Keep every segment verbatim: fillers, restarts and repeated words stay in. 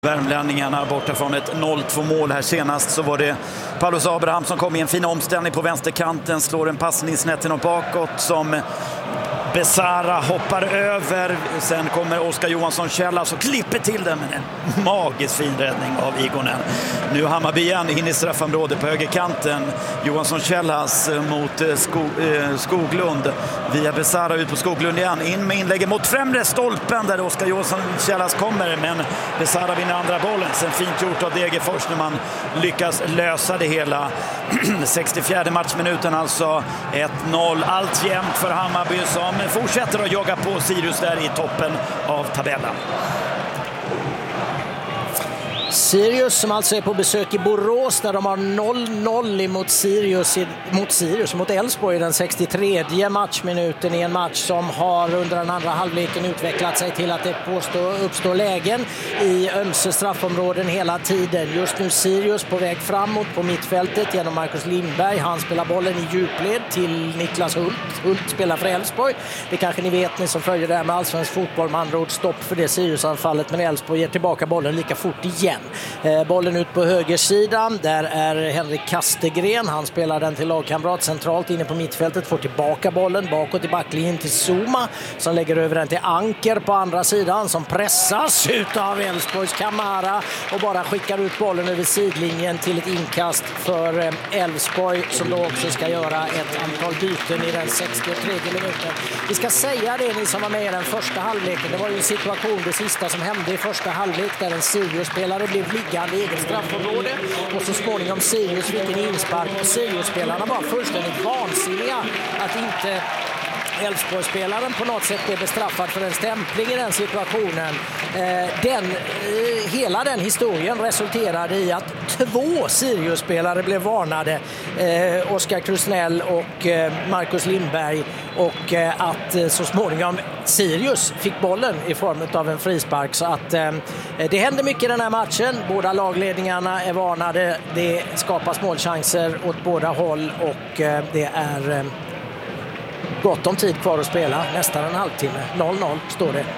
Värmlänningarna borta från ett noll två mål här senast, så var det Paulus Abraham som kom i en fin omställning på vänsterkanten, slår en passning snett och bakåt som Besara hoppar över. Sen kommer Oskar Johansson Källas och klipper till den, men en magisk fin räddning av Igonen. Nu Hammarby igen in i straffområdet på högerkanten. Johansson Källas mot Skog, eh, Skoglund. Via Besara ut på Skoglund igen. In med inlägget mot främre stolpen där Oskar Johansson Källas kommer. Men Besara vinner andra bollen. Sen fint gjort av Degerfors när man lyckas lösa det hela. sextiofjärde matchminuten alltså. ett noll. Allt jämnt för Hammarby som fortsätter att jaga på Sirius där i toppen av tabellen. Sirius som alltså är på besök i Borås där de har noll noll mot Sirius, mot Sirius mot Elfsborg i den sextiotredje matchminuten i en match som har under den andra halvleken utvecklat sig till att det påstår, uppstår lägen i ömse straffområden hela tiden. Just nu Sirius på väg framåt på mittfältet genom Marcus Lindberg. Han spelar bollen i djupled till Niklas Hult. Hult spelar för Elfsborg. Det kanske ni vet, ni som följer det här med allsvensk fotboll. Man andra ord stopp för det Sirius-anfallet, men Elfsborg ger tillbaka bollen lika fort igen. Eh, bollen ut på högersidan, där är Henrik Kastegren, han spelar den till lagkamrat centralt inne på mittfältet, får tillbaka bollen bakåt i backlinjen till Zuma som lägger över den till Anker på andra sidan som pressas ut av Elfsborgs Kamara och bara skickar ut bollen över sidlinjen till ett inkast för Elfsborg som då också ska göra ett antal byten i den sextiotredje minuten. Vi ska säga det, ni som var med i den första halvleken, det var ju en situation, det sista som hände i första halvlek där en Sirius-spelare blev liggande i eget straffområde och så småningom Sirius fick en inspark och Sirius-spelarna var fullständigt vansinniga att inte Elfsborgsspelaren på något sätt blev bestraffad för en stämpling i den situationen. Den, hela den historien resulterade i att två Sirius-spelare blev varnade, eh, Oskar Krusnell och eh, Marcus Lindberg, och eh, att så småningom Sirius fick bollen i form av en frispark. Så att eh, det händer mycket i den här matchen. Båda lagledningarna är varnade. Det skapas målchanser åt båda håll och eh, det är eh, gott om tid kvar att spela, nästan en halvtimme. noll noll står det.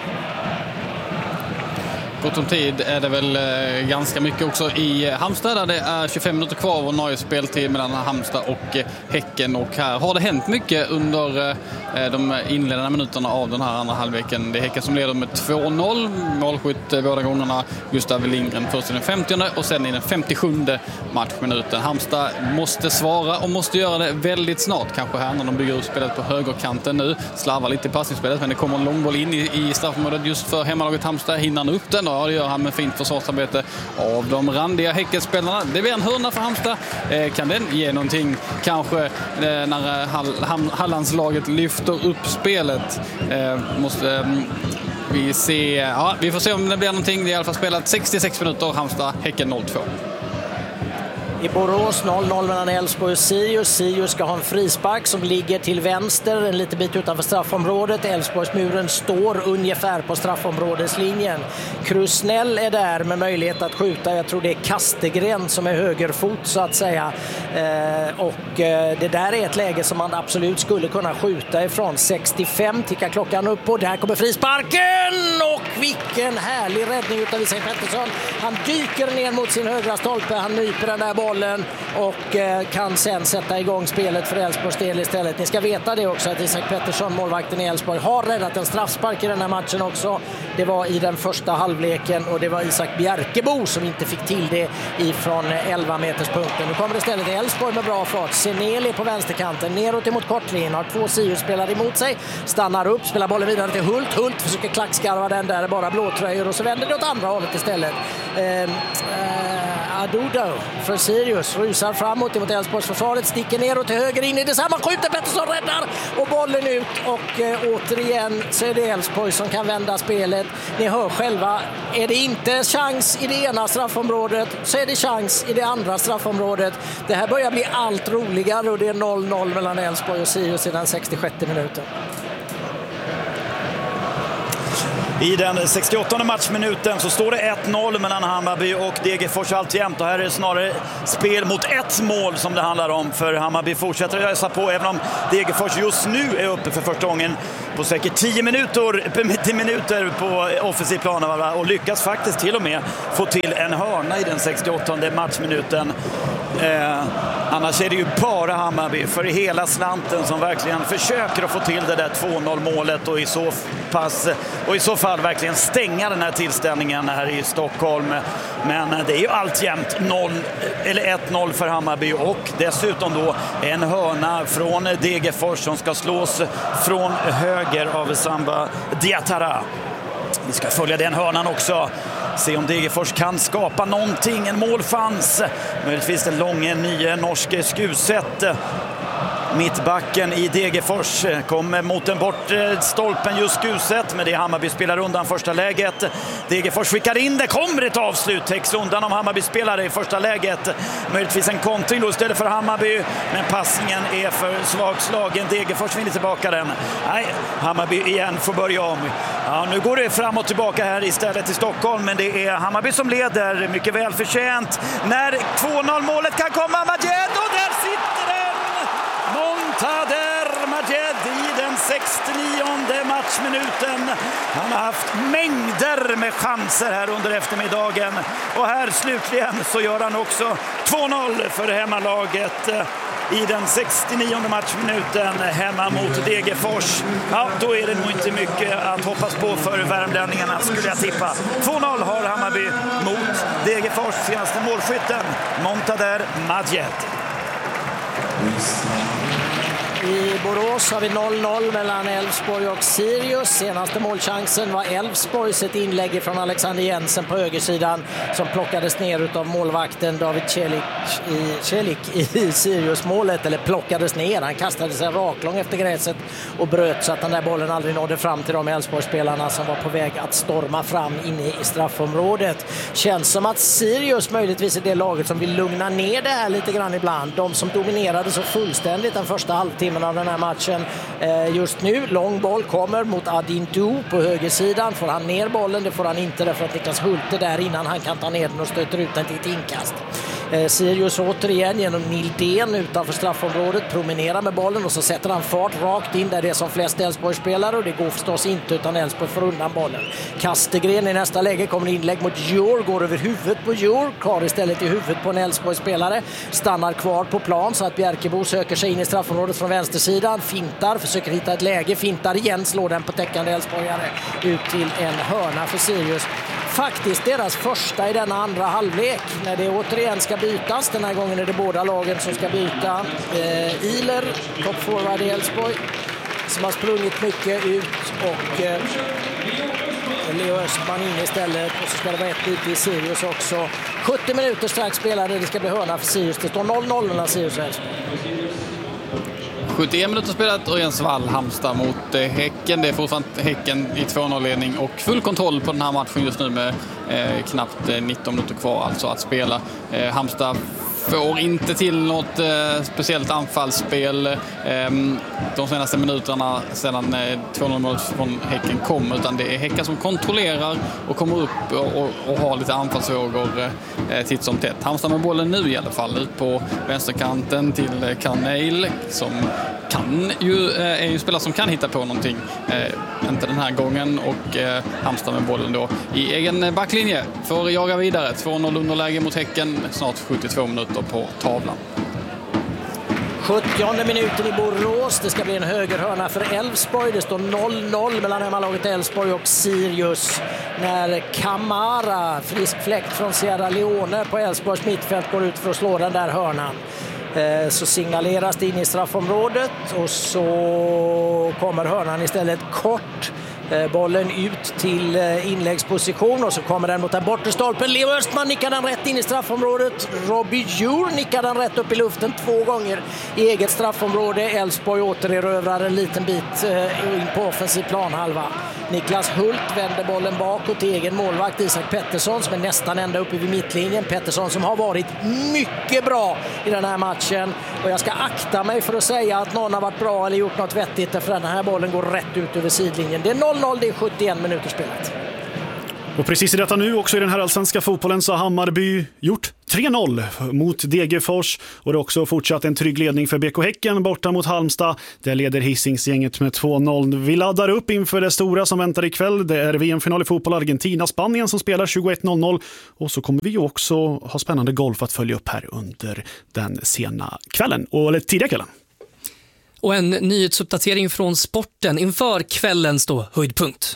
Gott om tid är det väl eh, ganska mycket också i Halmstad där det är tjugofem minuter kvar och ordinarie speltid mellan Halmstad och eh, Häcken, och här har det hänt mycket under eh, de inledande minuterna av den här andra halvleken. Det är Häcken som leder med två noll, målskytt eh, båda gångerna Gustav Lindgren först i den femtionde och sen i den femtiosjunde matchminuten. Halmstad måste svara och måste göra det väldigt snart, kanske här när de bygger upp spelet på högerkanten nu. Slarvar lite i passningsspelet, men det kommer en långboll in i, i straffområdet just för hemmalaget Halmstad. Hinner han upp den? Ja, det gör han med fint försvarsarbete av de randiga Häckenspelarna. Det blir en hörna för Halmstad. Eh, kan den ge någonting kanske eh, när Hall, Hall, Hallandslaget lyfter upp spelet? Eh, måste eh, vi se. Ja, vi får se om det blir någonting. Det är i alla fall spelat sextiosex minuter, Halmstad, Häcken noll två. I Borås noll noll mellan Elfsborg och Sirius. Sirius ska ha en frispark som ligger till vänster en liten bit utanför straffområdet. Elfsborgsmuren står ungefär på straffområdeslinjen. Krusnell är där med möjlighet att skjuta. Jag tror det är Kastegren som är högerfot så att säga. Eh, och eh, det där är ett läge som man absolut skulle kunna skjuta ifrån. sextiofem tickar klockan upp och där kommer frisparken! Och vilken härlig räddning utav Isak Pettersson. Han dyker ner mot sin högra stolpe. Han nyper den där bollen och eh, kan sen sätta igång spelet för Elfsborgs del istället. Ni ska veta det också att Isak Pettersson, målvakten i Elfsborg, har räddat en straffspark i den här matchen också. Det var i den första halvleken och det var Isak Bjerkebo som inte fick till det ifrån elva meterspunkten. Nu kommer det istället Elfsborg med bra fart. Seneli på vänsterkanten, neråt emot kortlinjen, har två Sirius-spelare emot sig, stannar upp, spelar bollen vidare till Hult. Hult försöker klackskarva den där, bara blåtröjor, och så vänder det åt andra hållet istället. Eh, eh, Adudo för Sirius rusar framåt emot Elfsborgs försvaret, sticker neråt till höger in i detsamma, skjuter, Pettersson räddar och bollen ut och eh, återigen så är det Elfsborg som kan vända spelet. Ni hör själva, är det inte chans i det ena straffområdet så är det chans i det andra straffområdet. Det här börjar bli allt roligare och det är noll noll mellan Elfsborg och Sirius i den sextiosjätte minuten. I den sextioåttonde matchminuten så står det ett noll mellan Hammarby och Degerfors alltjämt. Och här är det snarare spel mot ett mål som det handlar om. För Hammarby fortsätter att ösa på även om Degerfors just nu är uppe för första gången på säkert tio minuter, tio minuter på offensiv plan och lyckas faktiskt till och med få till en hörna i den sextioåttonde matchminuten. Eh, annars är det ju bara Hammarby för hela slanten som verkligen försöker att få till det där två noll målet och i så pass och i så fall verkligen stänga den här tillställningen här i Stockholm. Men det är ju alltjämt noll eller ett noll för Hammarby och dessutom då en hörna från Degerfors som ska slås från höger av Samba Diatara. Vi ska följa den hörnan också. Se om Degerfors kan skapa någonting. En målchans. Möjligtvis den långa nya norske Skuset. Mittbacken i Degerfors kommer mot den bort stolpen just Skuset, men det är Hammarby spelar undan första läget. Degerfors skickar in det, kommer ett avslut, täcks undan om Hammarby spelare i första läget. Möjligtvis en kontring då istället för Hammarby, men passningen är för svagslagen. Degerfors vinner tillbaka den. Nej, Hammarby igen får börja om. Ja, nu går det fram och tillbaka här istället i Stockholm, men det är Hammarby som leder, mycket väl förtjänt. När två noll målet kan komma, Majed, och där sitter den! Montader Majed i den sextionionde matchminuten. Han har haft mängder med chanser här under eftermiddagen. Och här slutligen så gör han också två noll för hemmalaget i den sextionionde matchminuten hemma mot Degerfors. Ja, då är det nog inte mycket att hoppas på för värmlänningarna, skulle jag tippa. två noll har Hammarby mot Degerfors, senaste målskytten Montader Majed. I Borås har vi noll noll mellan Elfsborg och Sirius. Senaste målchansen var Elfsborgs, ett inlägg från Alexander Jensen på högersidan som plockades ner av målvakten David Celik i, Celik i Sirius-målet. Eller plockades ner, han kastade sig raklång efter gräset och bröt så att den där bollen aldrig nådde fram till de Elfsborgsspelarna som var på väg att storma fram inne i straffområdet. Känns som att Sirius möjligtvis är det laget som vill lugna ner det här lite grann ibland. De som dominerade så fullständigt den första halvtimmen av den här matchen. Eh, just nu, lång boll kommer mot Adin Du på högersidan. Får han ner bollen? Det får han inte, därför att Niklas Hult är där innan han kan ta ner den och stöter ut den till ett inkast. Eh, Sirius återigen genom Nildén utanför straffområdet promenerar med bollen och så sätter han fart rakt in där det är som flest Elfsborg-spelare, och det går förstås inte utan Elfsborg får undan bollen. Kastegren i nästa läge kommer inlägg mot Djur, går över huvudet på Djur, kvar istället i huvudet på en Elfsborg-spelare, stannar kvar på plan så att Bjerkebo söker sig in i straffområdet från vänstersidan, fintar, försöker hitta ett läge, fintar igen, slår den på täckande Elfsborgare ut till en hörna för Sirius. Faktiskt deras första i denna andra halvlek när det återigen ska bytas. Den här gången är det båda lagen som ska byta. Eh, Iler, toppforward i Elfsborg, som har sprungit mycket ut, och eh, Leo Östman in istället, och så ska det vara ett byte i Sirius också. sjuttio minuter strax spelade, det ska bli hörna för Sirius. Det står noll noll mellan Sirius och Elfsborg. sjuttioen minuter spelat och Jens Wall Halmstad mot eh, Häcken. Det är fortfarande Häcken i två noll-ledning och full kontroll på den här matchen just nu med eh, knappt eh, nitton minuter kvar alltså att spela. Eh, Halmstad får inte till något eh, speciellt anfallsspel eh, de senaste minuterna sedan eh, två noll-målet från Häcken kom, utan det är Häcken som kontrollerar och kommer upp och, och, och har lite anfallsvågor eh, titt som tätt. Halmstad med bollen nu i alla fall ut på vänsterkanten till eh, Carneil som kan ju, eh, är ju en spelare som kan hitta på någonting, eh, inte den här gången, och eh, Halmstad med bollen då i egen backlinje för att jaga vidare. två noll underläge mot Häcken, snart sjuttiotvå minuter på tavlan. sjuttionde minuten i Borås. Det ska bli en högerhörna för Elfsborg. Det står noll noll mellan hemmalaget Elfsborg och Sirius när Camara, frisk fläkt från Sierra Leone på Elfsborgs mittfält, går ut för att slå den där hörnan. Så signaleras det in i straffområdet och så kommer hörnan istället kort. Bollen ut till inläggsposition och så kommer den mot den bortre stolpen. Leo Östman nickar den rätt in i straffområdet. Robbie Djur nickar den rätt upp i luften två gånger i eget straffområde. Elfsborg återerövrar en liten bit in på offensiv planhalva. Niklas Hult vänder bollen bakåt till egen målvakt Isak Pettersson som är nästan ända uppe vid mittlinjen. Pettersson som har varit mycket bra i den här matchen. Och jag ska akta mig för att säga att någon har varit bra eller gjort något vettigt, för den här bollen går rätt ut över sidlinjen. Det är noll noll noll, det är sjuttioen minuter spelat. Och precis i detta nu också i den här allsvenska fotbollen så har Hammarby gjort tre noll mot Degerfors och det är också fortsatt en trygg ledning för B K Häcken borta mot Halmstad. Där leder Hisingsgänget med två noll. Vi laddar upp inför det stora som väntar ikväll. Det är V M-final i fotboll Argentina-Spanien som spelar tjugoett noll noll och så kommer vi ju också ha spännande golf att följa upp här under den sena kvällen, eller tidiga kvällen. Och en nyhetsuppdatering från sporten inför kvällens då höjdpunkt.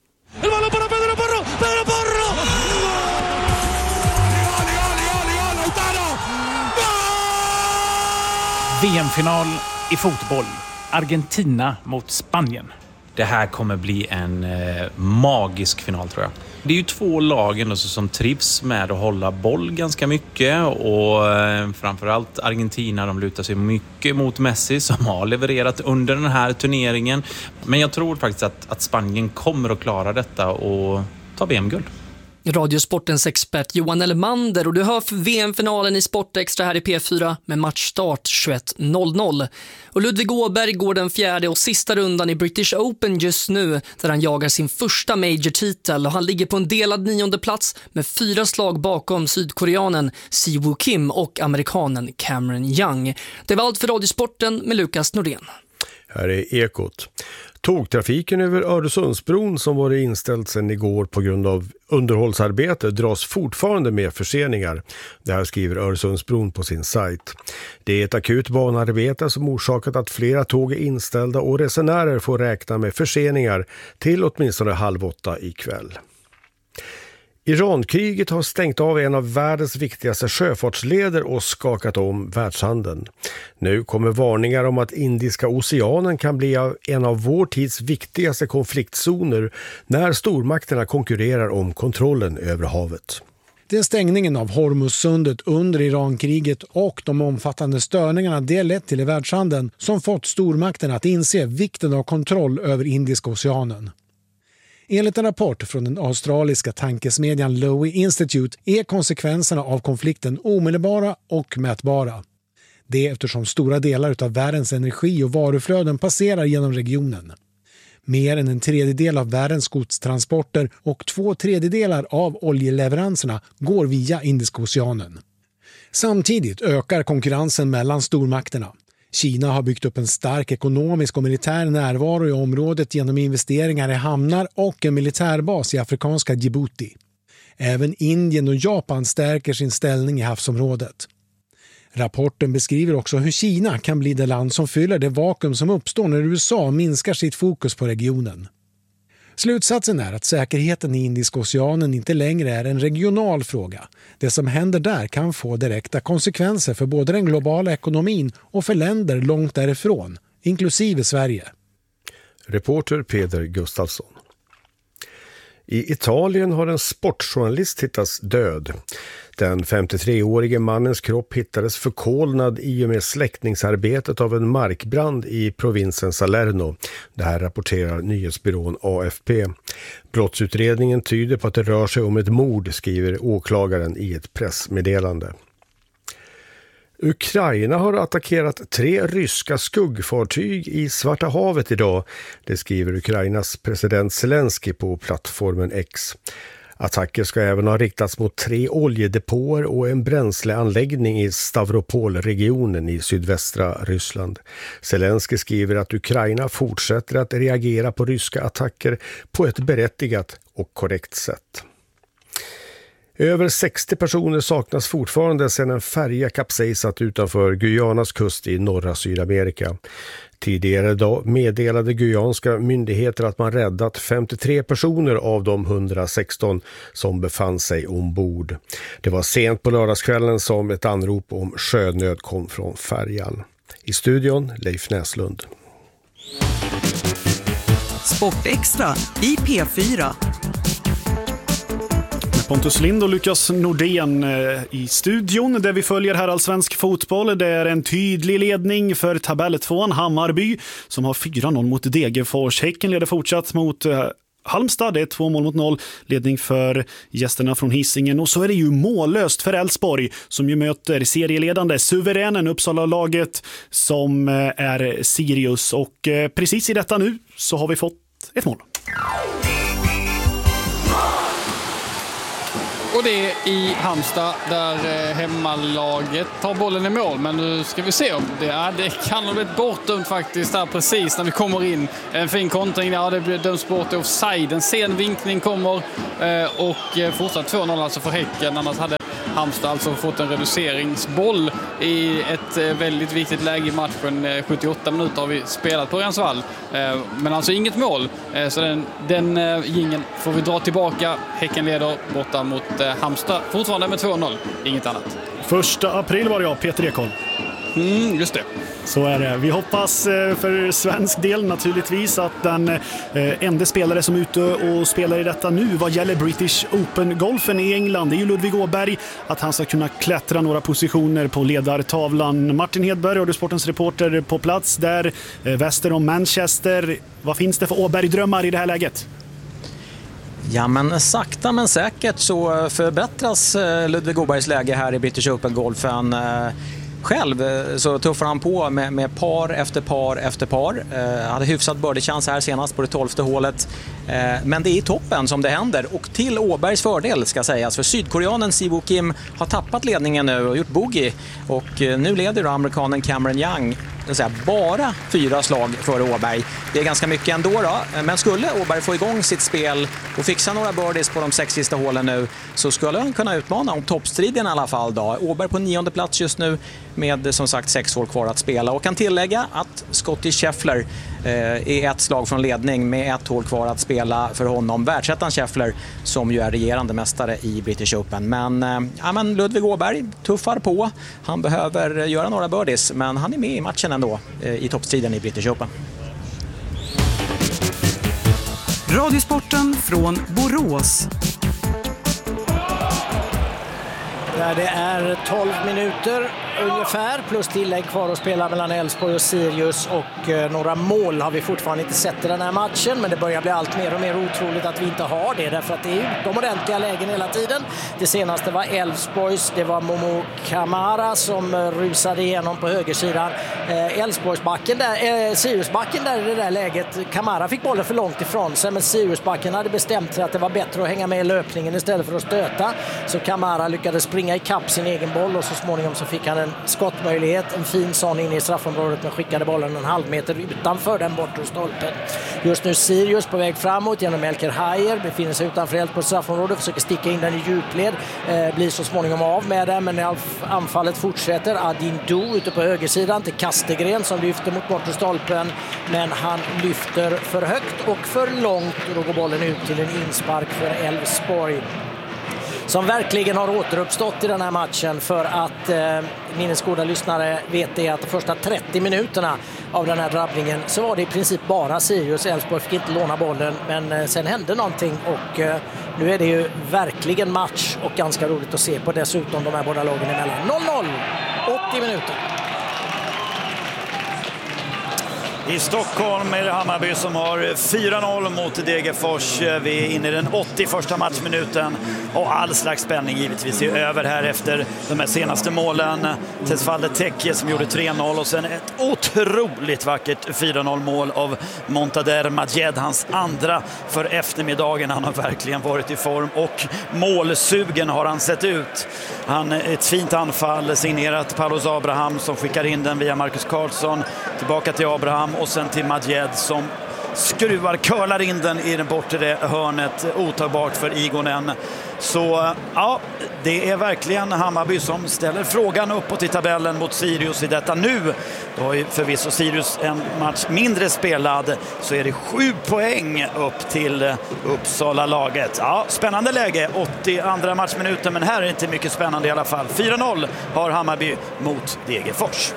V M-final i fotboll. Argentina mot Spanien. Det här kommer bli en eh, magisk final tror jag. Det är ju två lagen som trivs med att hålla boll ganska mycket och eh, framförallt Argentina, de lutar sig mycket mot Messi som har levererat under den här turneringen. Men jag tror faktiskt att, att Spanien kommer att klara detta och ta V M-guld. Radiosportens expert Johan Elmander och du hör för V M-finalen i Sportextra här i P fyra med matchstart tjugoett noll noll. Och Ludvig Åberg går den fjärde och sista rundan i British Open just nu där han jagar sin första major-titel och han ligger på en delad nionde plats med fyra slag bakom sydkoreanen Siwoo Kim och amerikanen Cameron Young. Det var allt för Radiosporten med Lukas Nordén. Här är Ekot. Tågtrafiken över Öresundsbron som var inställd sedan igår på grund av underhållsarbete dras fortfarande med förseningar. Det här skriver Öresundsbron på sin sajt. Det är ett akut banarbete som orsakat att flera tåg är inställda och resenärer får räkna med förseningar till åtminstone halv åtta ikväll. Irankriget har stängt av en av världens viktigaste sjöfartsleder och skakat om världshandeln. Nu kommer varningar om att Indiska oceanen kan bli en av vår tids viktigaste konfliktzoner när stormakterna konkurrerar om kontrollen över havet. Det är stängningen av Hormuzsundet under Irankriget och de omfattande störningarna det lett till i världshandeln som fått stormakterna att inse vikten av kontroll över Indiska oceanen. Enligt en rapport från den australiska tankesmedjan Lowy Institute är konsekvenserna av konflikten omedelbara och mätbara. Det är eftersom stora delar av världens energi- och varuflöden passerar genom regionen. Mer än en tredjedel av världens godstransporter och två tredjedelar av oljeleveranserna går via Indiska oceanen. Samtidigt ökar konkurrensen mellan stormakterna. Kina har byggt upp en stark ekonomisk och militär närvaro i området genom investeringar i hamnar och en militärbas i afrikanska Djibouti. Även Indien och Japan stärker sin ställning i havsområdet. Rapporten beskriver också hur Kina kan bli det land som fyller det vakuum som uppstår när U S A minskar sitt fokus på regionen. Slutsatsen är att säkerheten i Indiska oceanen inte längre är en regional fråga. Det som händer där kan få direkta konsekvenser för både den globala ekonomin och för länder långt därifrån, inklusive Sverige. Reporter Peder Gustafsson. I Italien har en sportjournalist hittats död. Den femtiotre-årige mannens kropp hittades förkolnad i och med släckningsarbetet av en markbrand i provinsen Salerno. Det här rapporterar nyhetsbyrån A F P. Brottsutredningen tyder på att det rör sig om ett mord, skriver åklagaren i ett pressmeddelande. Ukraina har attackerat tre ryska skuggfartyg i Svarta havet idag. Det skriver Ukrainas president Zelensky på plattformen X. Attacker ska även ha riktats mot tre oljedepåer och en bränsleanläggning i Stavropol-regionen i sydvästra Ryssland. Zelensky skriver att Ukraina fortsätter att reagera på ryska attacker på ett berättigat och korrekt sätt. Över sextio personer saknas fortfarande sedan en färja kapsejsat utanför Guyanas kust i norra Sydamerika. Tidigare idag meddelade guyanska myndigheter att man räddat femtiotre personer av de hundrasexton som befann sig ombord. Det var sent på lördagskvällen som ett anrop om sjönöd kom från färjan. I studion Leif Näslund. Sportextra i P fyra. Pontus Lind och Lukas Nordén i studion där vi följer här allsvensk fotboll. Det är en tydlig ledning för tabelltvåan Hammarby som har fyra noll mot Degerfors. Häcken leder fortsatt mot Halmstad, det är två mål mot noll. Ledning för gästerna från Hisingen. Och så är det ju mållöst för Elfsborg som ju möter serieledande suveränen Uppsala-laget som är Sirius. Och precis i detta nu så har vi fått ett mål. Och det är i Halmstad där hemmalaget tar bollen i mål. Men nu ska vi se om det är. Det kan ha blivit bortdömt faktiskt där precis när vi kommer in. En fin kontring, ja, det blir döms bort i offside. En sen vinkning kommer och fortsatt två noll alltså för Häcken. Annars hade Halmstad alltså fått en reduceringsboll i ett väldigt viktigt läge i matchen. sjuttioåtta minuter har vi spelat på Rensvall. Men alltså inget mål. Så den, den gingen får vi dra tillbaka. Häcken leder borta mot Halmstad. Fortfarande med två noll. Inget annat. Första april var det jag, Peter Ekholm. Mm, just det. Så är det. Vi hoppas för svensk del naturligtvis att den enda spelare som är ute och spelar i detta nu vad gäller British Open-golfen i England, det är ju Ludvig Åberg, att han ska kunna klättra några positioner på ledartavlan. Martin Hedberg, Radiosportens reporter på plats där, väster om Manchester. Vad finns det för Åberg-drömmar i det här läget? Ja, men sakta men säkert så förbättras Ludvig Åbergs läge här i British Open-golfen. Själv så tuffar han på med, med par efter par efter par. Eh, hade hyfsat birdie-chans här senast på det tolfte hålet. Eh, men det är i toppen som det händer. Och till Åbergs fördel ska sägas. För sydkoreanen Siwoo Kim har tappat ledningen nu och gjort bogey. Och eh, nu leder amerikanen Cameron Young säga, bara fyra slag före Åberg. Det är ganska mycket ändå då. Men skulle Åberg få igång sitt spel och fixa några birdies på de sex sista hålen nu så skulle han kunna utmana om toppstriden i alla fall då. Åberg på nionde plats just nu med som sagt sex år kvar att spela. Och kan tillägga att Scottie Scheffler eh, är ett slag från ledning med ett hål kvar att spela för honom. Världsettan Scheffler som ju är regerande mästare i British Open. Men, eh, ja, men Ludvig Åberg tuffar på. Han behöver göra några birdies men han är med i matchen ändå eh, i toppstriden i British Open. Radiosporten från Borås. Där det är tolv minuter ungefär plus tillägg kvar att spela mellan Elfsborg och Sirius och eh, några mål har vi fortfarande inte sett i den här matchen, men det börjar bli allt mer och mer otroligt att vi inte har det därför att det är utomordentliga lägen hela tiden. Det senaste var Elfsborgs, det var Momo Kamara som eh, rusade igenom på högersidan. Eh, Elfsborgsbacken där, eh, Siriusbacken där i det där läget, Kamara fick bollen för långt ifrån sig men Siriusbacken hade bestämt sig att det var bättre att hänga med i löpningen istället för att stöta, så Kamara lyckades springa i kapp sin egen boll och så småningom så fick han en skottmöjlighet, en fin sån in i straffområdet men skickade bollen en halv meter utanför den bortre stolpen. Just nu Sirius på väg framåt genom Melker Hayer, befinner sig utanför Elfsborgs straffområde, försöker sticka in den i djupled, eh, blir så småningom av med den men anfallet fortsätter. Adin Do ute på högersidan till Kastegren som lyfter mot bortre stolpen men han lyfter för högt och för långt och då går bollen ut till en inspark för Elfsborg som verkligen har återuppstått i den här matchen, för att eh, minnesgoda lyssnare vet det att de första trettio minuterna av den här drabbningen så var det i princip bara Sirius. Elfsborg fick inte låna bollen men eh, sen hände någonting och eh, nu är det ju verkligen match och ganska roligt att se på dessutom de här båda lagen emellan. noll noll, åttio minuter. I Stockholm är det Hammarby som har fyra noll mot Degerfors. Vi är inne i den åttioförsta matchminuten och all slags spänning givetvis är över här efter de här senaste målen. Tesfalde Tekke som gjorde tre noll och sen ett otroligt vackert fyra noll mål av Montader Majed, hans andra för eftermiddagen. Han har verkligen varit i form och målsugen har han sett ut. Han ett fint anfall signerat Paulus Abraham som skickar in den via Marcus Karlsson tillbaka till Abraham och sen till Majed som skruvar, curlar in den i den bortre hörnet, otagbart för Igonen. Så ja, det är verkligen Hammarby som ställer frågan uppåt i tabellen mot Sirius i detta nu. Då har ju förvisso Sirius en match mindre spelad, så är det sju poäng upp till Uppsala-laget. Ja, spännande läge, åttioandra matchminuten, men här är det inte mycket spännande i alla fall. fyra noll har Hammarby mot Degerfors.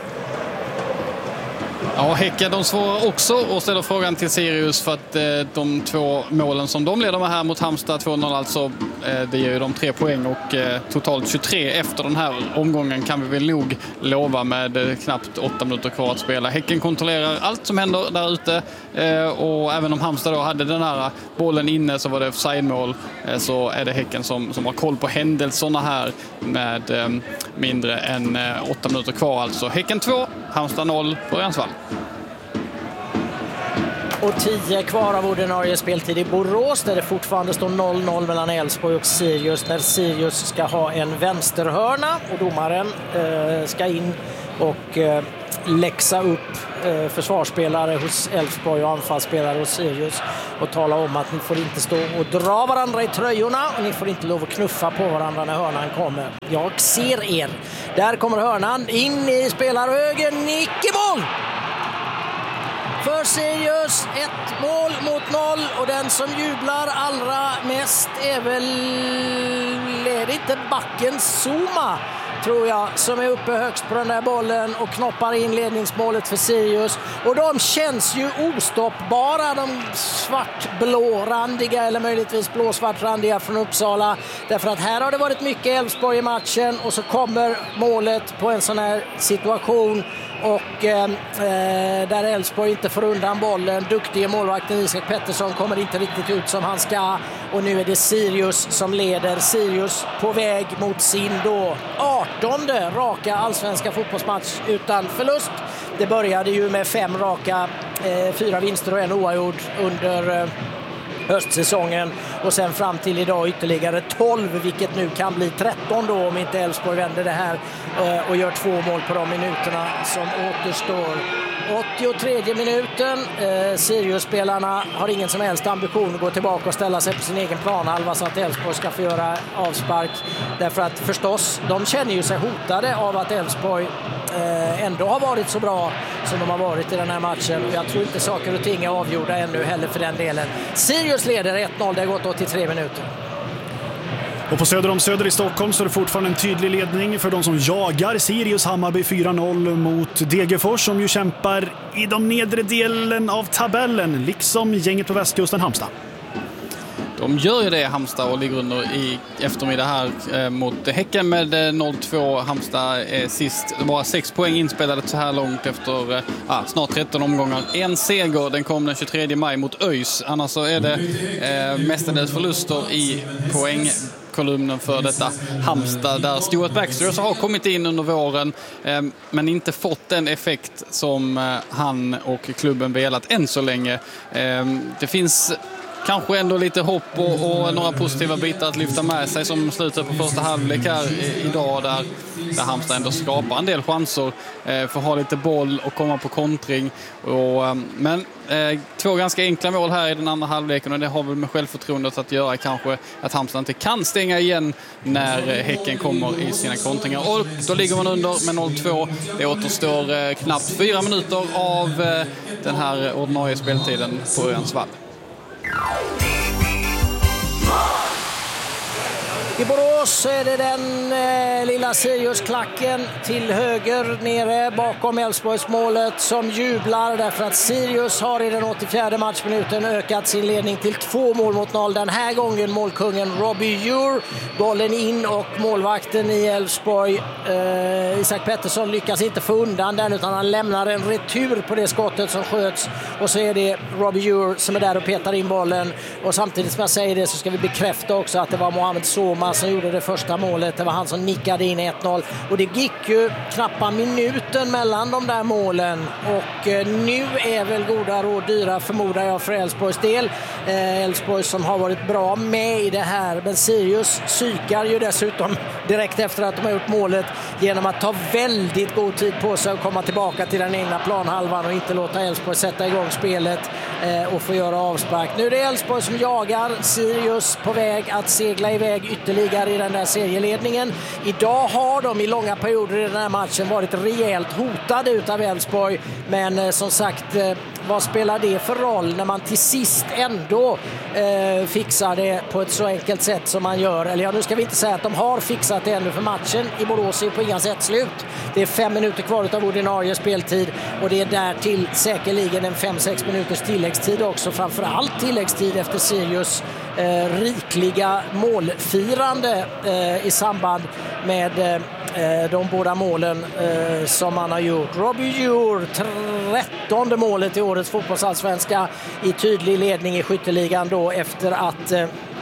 Ja, Häcken de svarar också och ställer frågan till Sirius för att eh, de två målen som de leder med här mot Halmstad två noll alltså, eh, det ger ju de tre poäng och eh, totalt tjugotre efter den här omgången kan vi väl nog lova med eh, knappt åtta minuter kvar att spela. Häcken kontrollerar allt som händer där ute eh, och även om Halmstad då hade den här bollen inne så var det offside-mål, eh, så är det Häcken som, som har koll på händelserna här med eh, mindre än eh, åtta minuter kvar alltså. Häcken två, Halmstad noll på Rensvall. och tio kvar av ordinarie speltid i Borås, där det fortfarande står noll noll mellan Elfsborg och Sirius, när Sirius ska ha en vänsterhörna och domaren eh, ska in och eh, läxa upp eh, försvarsspelare hos Elfsborg och anfallsspelare hos Sirius och tala om att ni får inte stå och dra varandra i tröjorna och ni får inte lov att knuffa på varandra när hörnan kommer. Jag ser er. Där kommer hörnan in i spelarhögen. Nick i mål! För Sirius, ett mål mot noll, och den som jublar allra mest är väl, är det inte backen Zuma, tror jag, som är uppe högst på den där bollen och knoppar in ledningsmålet för Sirius. Och de känns ju ostoppbara, de svartblårandiga eller möjligtvis blåsvartrandiga från Uppsala. Därför att här har det varit mycket Elfsborg i matchen och så kommer målet på en sån här situation. Och eh, där Elfsborg inte får undan bollen. Duktige målvakten Isak Pettersson kommer inte riktigt ut som han ska. Och nu är det Sirius som leder. Sirius på väg mot sin då artonde raka allsvenska fotbollsmatch utan förlust. Det började ju med fem raka, eh, fyra vinster och en oavgjord under eh, höstsäsongen, och sen fram till idag ytterligare tolv, vilket nu kan bli tretton då om inte Elfsborg vänder det här eh, och gör två mål på de minuterna som återstår. åttiotre minuten. Eh, Sirius-spelarna har ingen som helst ambition att gå tillbaka och ställa sig på sin egen planhalva så att Elfsborg ska få göra avspark. Därför att förstås, de känner ju sig hotade av att Elfsborg eh, ändå har varit så bra som de har varit i den här matchen. Jag tror inte saker och ting är avgjorda ännu heller för den delen. Sirius leder ett noll, det har gått åttiotre minuter. Och på Söder om Söder i Stockholm så är det fortfarande en tydlig ledning för de som jagar Sirius. Hammarby fyra noll mot Degerfors, som ju kämpar i de nedre delen av tabellen, liksom gänget på västkusten Halmstad. De gör ju det, Halmstad, och ligger under i eftermiddag här eh, mot Häcken med eh, noll två. Halmstad är sist, bara sex poäng inspelade så här långt efter eh, snart tretton omgångar. En seger, den kom den tjugotredje maj mot ÖIS. Annars så är det eh, mestadels förluster i poäng kolumnen för detta Halmstad, där Stuart Baxter har kommit in under våren eh, men inte fått den effekt som eh, han och klubben velat än så länge. Eh, det finns kanske ändå lite hopp och, och några positiva bitar att lyfta med sig, som slutet på första halvlek här idag, där, där Halmstad ändå skapar en del chanser eh, för att ha lite boll och komma på kontring. Och, eh, men eh, två ganska enkla mål här i den andra halvleken, och det har väl med självförtroendet att göra kanske, att Halmstad inte kan stänga igen när eh, Häcken kommer i sina kontringar. Och då ligger man under med noll två. Det återstår eh, knappt fyra minuter av eh, den här ordinarie speltiden på Örjansvall. I Borås är det den eh, lilla Sirius-klacken till höger nere bakom Elfsborgs målet som jublar, därför att Sirius har i den åttiofjärde matchminuten ökat sin ledning till två mål mot noll. Den här gången målkungen Robbie Djur, bollen in och målvakten i Elfsborg eh, Isak Pettersson lyckas inte få undan den, utan han lämnar en retur på det skottet som sköts, och så är det Robbie Djur som är där och petar in bollen. Och samtidigt som jag säger det så ska vi bekräfta också att det var Mohamed Zuma som gjorde det första målet. Det var han som nickade in ett noll, och det gick ju knappt minuten mellan de där målen, och eh, nu är väl goda råd dyra, förmodar jag, för Elfsborgs del. Elfsborg eh, som har varit bra med i det här, men Sirius psykar ju dessutom direkt efter att de har gjort målet genom att ta väldigt god tid på sig att komma tillbaka till den egna planhalvan och inte låta Elfsborg sätta igång spelet eh, och få göra avspark. Nu är det Elfsborg som jagar, Sirius på väg att segla iväg ytterligare i den där serieledningen. Idag har de i långa perioder i den här matchen varit rejält hotade utav Elfsborg, men eh, som sagt, eh, vad spelar det för roll när man till sist ändå eh, fixar det på ett så enkelt sätt som man gör? Eller ja, nu ska vi inte säga att de har fixat det ännu, för matchen i Borås är på inga sätt slut. Det är fem minuter kvar av ordinarie speltid, och det är där till säkerligen en fem sex minuters tilläggstid också, framförallt tilläggstid efter Sirius eh, rikliga målfirande eh, i samband med eh, de båda målen eh, som man har gjort. Robbie Djur, trettonde målet i årets fotbollsallsvenska, i tydlig ledning i skytteligan då, efter att eh,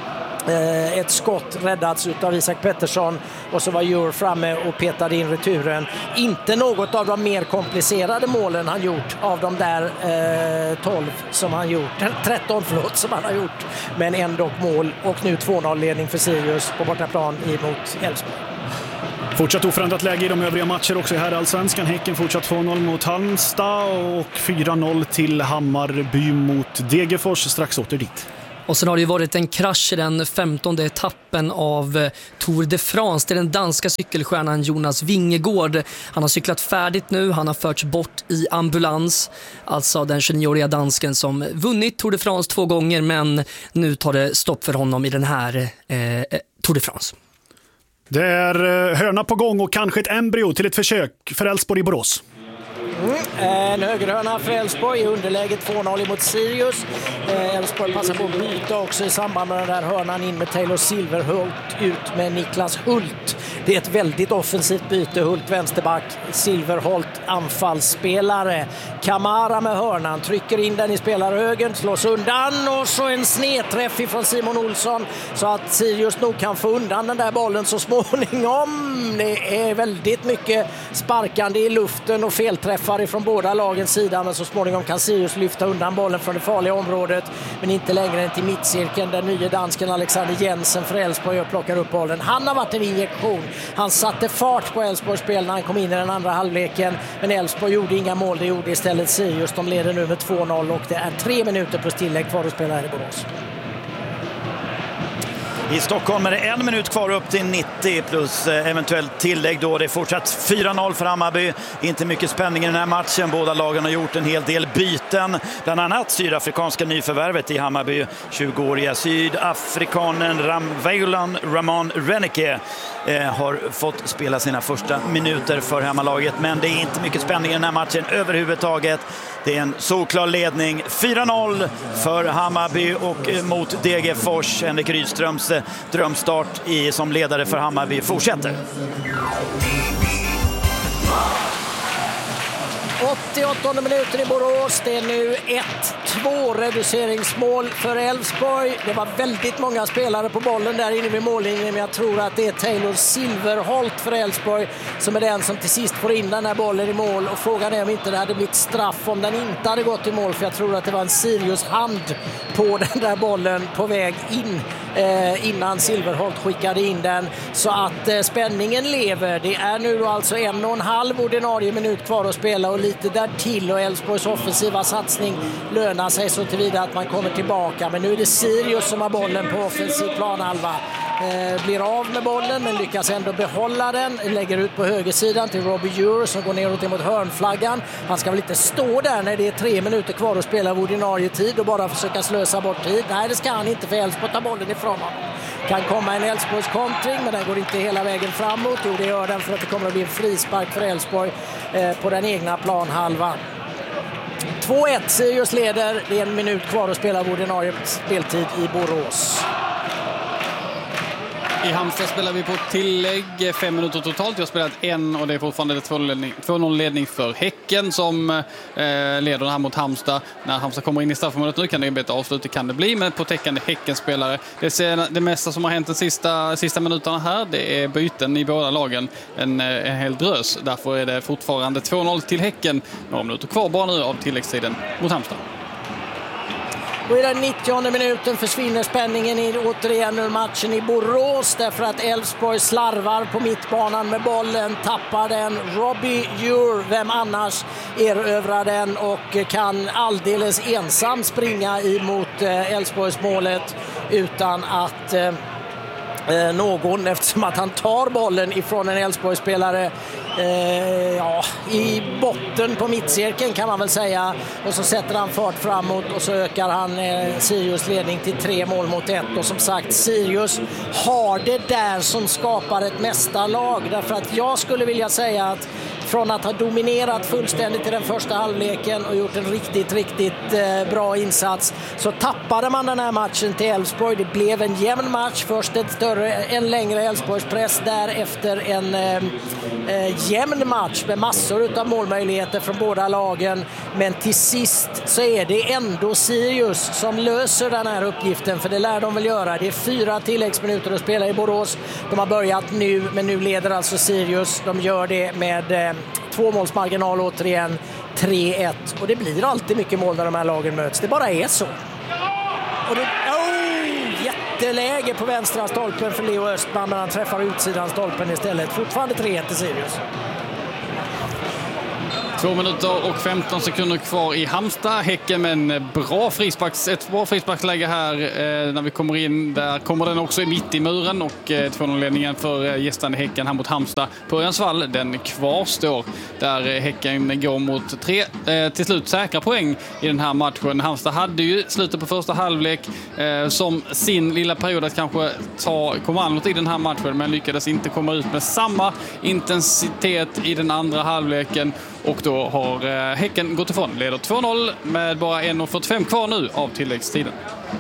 Ett skott räddats av Isak Pettersson och så var Djur framme och petade in returen. Inte något av de mer komplicerade målen han gjort av de där eh, tolv som han gjort, tretton förlåt som han har gjort, men ändå mål. Och nu två noll-ledning för Sirius på bortaplan emot Elfsborg. Fortsatt oförändrat läge i de övriga matcher också här i Allsvenskan. Häcken fortsatt två noll mot Halmstad och fyra noll till Hammarby mot Degerfors. Strax åter dit. Och sen har det ju varit en krasch i den femtonde etappen av Tour de France. Det är den danska cykelstjärnan Jonas Vingegaard. Han har cyklat färdigt nu. Han har förts bort i ambulans. Alltså den tjugonioåriga dansken som vunnit Tour de France två gånger. Men nu tar det stopp för honom i den här eh, Tour de France. Det är hörna på gång och kanske ett embryo till ett försök för Elfsborg i Borås. Mm. En högerhörna för Elfsborg i underläget två noll mot Sirius. Elfsborg passar på att byta också i samband med den där hörnan in med Taylor Silverhult ut med Niklas Hult. Det är ett väldigt offensivt byte. Hult vänsterback, Silverhult anfallsspelare. Kamara med hörnan, trycker in den i spelarhögen, slås undan och så en snedträff ifrån Simon Olsson så att Sirius nog kan få undan den där bollen så småningom. Det är väldigt mycket sparkande i luften och felträffar ifrån båda lagens sida, men så småningom kan Sirius lyfta undan bollen från det farliga området, men inte längre än till mittcirkeln där nya dansken Alexander Jensen för Elfsborg och plockar upp bollen. Han har varit en injektion. Han satte fart på Elfsborgs spel när han kom in i den andra halvleken, men Elfsborg gjorde inga mål, det gjorde istället Sirius. De leder nu med två noll och det är tre minuter på tillägg kvar att spela här i Borås. I Stockholm är det en minut kvar upp till nittio plus eventuellt tillägg då. Det är fortsatt fyra noll för Hammarby. Inte mycket spänning i den här matchen. Båda lagen har gjort en hel del byten. Bland annat sydafrikanska nyförvärvet i Hammarby. tjugoåriga sydafrikanen Ramvelan Ramon Reneke eh, har fått spela sina första minuter för hemmalaget. Men det är inte mycket spänning i den här matchen överhuvudtaget. Det är en solklar ledning. fyra noll för Hammarby och mot Degerfors. Henrik Rydströms drömstart i, som ledare för Hammarby fortsätter. åttioåttonde minuten i Borås. Det är nu ett två reduceringsmål för Elfsborg. Det var väldigt många spelare på bollen där inne vid mållinjen, men jag tror att det är Taylor Silverholt för Elfsborg som är den som till sist får in den här bollen i mål. Och frågan är om inte det hade blivit straff om den inte hade gått i mål, för jag tror att det var en Sirius hand på den där bollen på väg in eh, innan Silverholt skickade in den. Så att eh, spänningen lever. Det är nu alltså en och en halv ordinarie minut kvar att spela och lite där till, och Elfsborgs offensiva satsning lönar sig så tillvida att man kommer tillbaka. Men nu är det Sirius som har bollen på offensiv planhalva. Eh, blir av med bollen men lyckas ändå behålla den. Lägger ut på högersidan till Robbie Djur som går neråt mot hörnflaggan. Han ska väl inte stå där när det är tre minuter kvar att spela av ordinarie tid och bara försöka slösa bort tid. Nej, det ska han inte, för Elfsborg tar bollen ifrån honom. Kan komma en Elfsborgs kontring, men den går inte hela vägen framåt. Jo, det gör den, för att det kommer att bli en frispark för Elfsborg eh, på den egna planhalvan. två ett, Sirius leder. Det är en minut kvar att spela av ordinarie speltid i Borås. I Halmstad spelar vi på tillägg, fem minuter totalt. Jag har spelat en och det är fortfarande två noll-ledning för Häcken som eh, leder den här mot Halmstad. När Halmstad kommer in i straffområdet nu kan det bli ett avslut, det kan det bli, men på täckande Häcken-spelare. Det, det mesta som har hänt de sista, sista minuterna här, det är byten i båda lagen. En, en hel drös. Därför är det fortfarande två noll till Häcken. Några minuter kvar bara nu av tilläggstiden mot Halmstad. Och i den nittionde minuten försvinner spänningen i, återigen ur matchen i Borås, därför att Elfsborg slarvar på mittbanan med bollen, tappar den. Robbie Djur, vem annars, erövrar den och kan alldeles ensam springa emot Elfsborgs målet utan att eh, någon, eftersom att han tar bollen ifrån en Elfsborgsspelare eh, ja, i botten på mittcirkeln kan man väl säga, och så sätter han fart framåt och så ökar han eh, Sirius ledning till tre mål mot ett. Och som sagt, Sirius har det där som skapar ett mästarlag, därför att jag skulle vilja säga att från att ha dominerat fullständigt i den första halvleken och gjort en riktigt, riktigt eh, bra insats, så tappade man den här matchen till Elfsborg. Det blev en jämn match, först ett större, en längre Elfsborgspress, därefter en eh, eh, jämn match med massor av målmöjligheter från båda lagen, men till sist så är det ändå Sirius som löser den här uppgiften, för det lär de väl göra. Det är fyra tilläggsminuter att spela i Borås. De har börjat nu, men nu leder alltså Sirius. De gör det med eh, två målsmarginal återigen, tre ett. Och det blir alltid mycket mål när de här lagen möts. Det bara är så. Och det, oh, jätteläge på vänstra stolpen för Leo Östman, men han träffar utsidan stolpen istället. Fortfarande tre ett till Sirius. Två minuter och femton sekunder kvar i Halmstad. Häcken med en bra frisparks, ett bra frisparksläge här eh, när vi kommer in. Där kommer den också mitt i muren och eh, två noll-ledningen för eh, gästande Häcken här mot Halmstad på Örjansvall. Den kvarstår där eh, Häcken går mot tre eh, till slut säkra poäng i den här matchen. Halmstad hade ju slutet på första halvlek eh, som sin lilla period att kanske ta kommandot i den här matchen, men lyckades inte komma ut med samma intensitet i den andra halvleken. Och då har eh, Häcken gått ifrån. Leder två noll med bara en fyrtiofem kvar nu av tilläggstiden.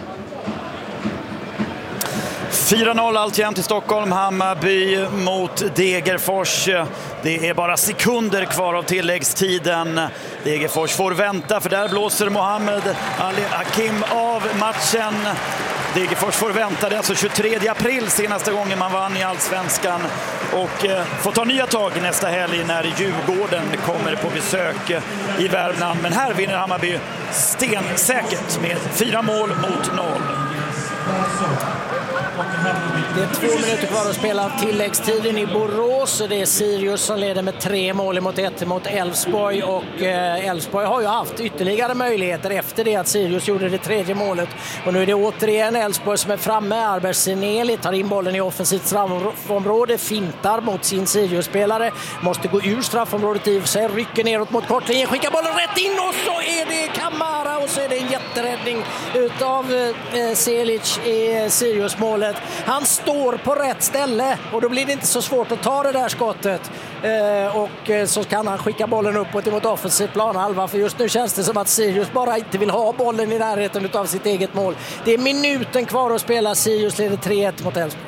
fyra noll alltjämt i Stockholm. Hammarby mot Degerfors. Det är bara sekunder kvar av tilläggstiden. Degerfors får vänta, för där blåser Mohamed Ali Hakim av matchen. Degerfors får vänta, det är alltså tjugotredje april senaste gången man vann i Allsvenskan, och eh, får ta nya tag nästa helg när Djurgården kommer på besök i Värmland. Men här vinner Hammarby stensäkert med fyra mål mot noll. Det är två minuter kvar att spela tilläggstiden i Borås, och det är Sirius som leder med tre mål mot ett mot Elfsborg, och Elfsborg har ju haft ytterligare möjligheter efter det att Sirius gjorde det tredje målet, och nu är det återigen Elfsborg som är framme. Arber Seneli tar in bollen i offensivt straffområde, fintar mot sin Sirius-spelare, måste gå ur straffområdet i sig, rycker neråt mot kortlinjen, skickar bollen rätt in, och så är det Kamara, och så är det en jätteräddning utav eh, Selic i Sirius-målet. Han står på rätt ställe, och då blir det inte så svårt att ta det där skottet, eh, och eh, så kan han skicka bollen uppåt mot offensiv planhalva, för just nu känns det som att Sirius bara inte vill ha bollen i närheten av sitt eget mål. Det är minuten kvar att spela. Sirius leder tre ett mot Elfsborg.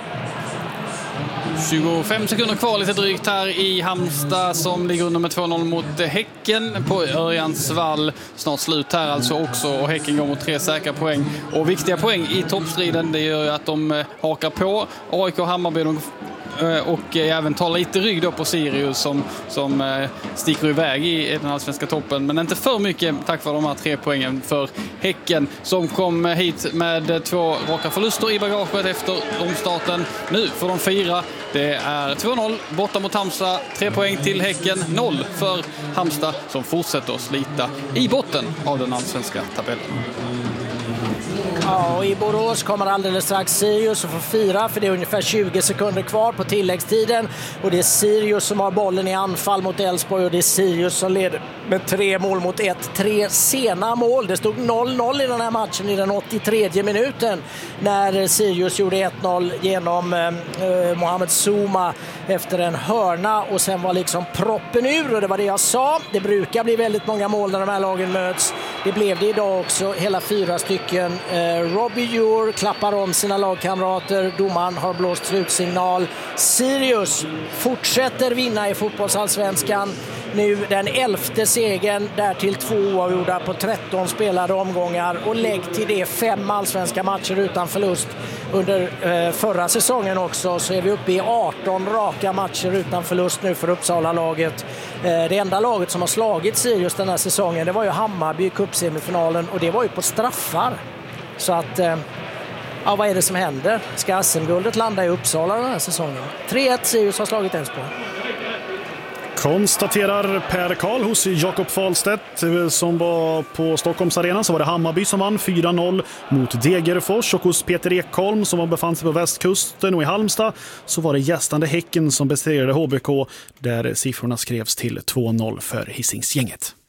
tjugofem sekunder kvar lite drygt här i Halmstad som ligger under med två noll mot Häcken på Örjansvall. Snart slut här alltså också, och Häcken går mot tre säkra poäng. Och viktiga poäng i toppstriden, det gör ju att de hakar på A I K och Hammarby och även tar lite rygg då på Sirius som, som sticker iväg i den allsvenska toppen. Men inte för mycket tack vare de här tre poängen för Häcken som kom hit med två raka förluster i bagaget efter omstarten. Nu får de fira. Det är två noll borta mot Halmstad. Tre poäng till Häcken. Noll för Halmstad som fortsätter att slita i botten av den allsvenska tabellen. Ja, och i Borås kommer alldeles strax Sirius att få fira, för det är ungefär tjugo sekunder kvar på tilläggstiden, och det är Sirius som har bollen i anfall mot Elfsborg, och det är Sirius som leder med tre mål mot ett. Tre sena mål. Det stod noll noll i den här matchen i den åttiotredje minuten när Sirius gjorde ett noll genom eh, Mohamed Souma efter en hörna, och sen var liksom proppen ur, och det var det jag sa. Det brukar bli väldigt många mål när de här lagen möts. Det blev det idag också, hela fyra stycken. Eh, Robbie Djur klappar om sina lagkamrater. Domaren har blåst slutsignal. Sirius fortsätter vinna i fotbollsallsvenskan. Nu den elfte segern, därtill två oavgjorda på tretton spelade omgångar, och lägg till det fem allsvenska matcher utan förlust under eh, förra säsongen också, så är vi uppe i arton raka matcher utan förlust nu för Uppsala-laget. Eh, det enda laget som har slagit Sirius den här säsongen, det var ju Hammarby i cupsemifinalen, och det var ju på straffar. Så att, eh, ja, vad är det som händer? Ska S M-guldet landa i Uppsala den här säsongen? tre ett Sirius har slagit Elfsborg. Konstaterar Per Karl hos Jakob Fahlstedt. Som var på Stockholms arena så var det Hammarby som vann fyra noll mot Degerfors, och hos Peter Ekholm som var befann sig på västkusten och i Halmstad så var det gästande Häcken som besegrade H B K, där siffrorna skrevs till två noll för Hisingsgänget.